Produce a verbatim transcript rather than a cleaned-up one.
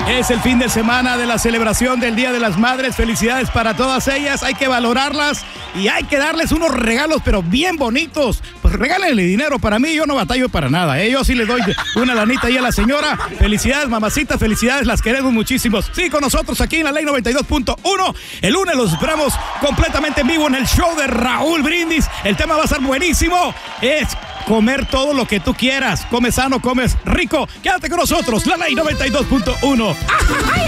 Es el fin de semana de la celebración del Día de las Madres. Felicidades para todas ellas. Hay que valorarlas y hay que darles unos regalos, pero bien bonitos. Pues regálenle dinero. Para mí, yo no batallo para nada, ¿eh? Yo sí le doy una lanita ahí a la señora. Felicidades, mamacita, felicidades, las queremos muchísimos. Sí, con nosotros aquí en la Ley noventa y dos punto uno. El lunes los esperamos completamente en vivo en el show de Raúl Brindis. El tema va a ser buenísimo. Es comer todo lo que tú quieras. Come sano, comes rico. Quédate con nosotros, la Ley noventa y dos punto uno.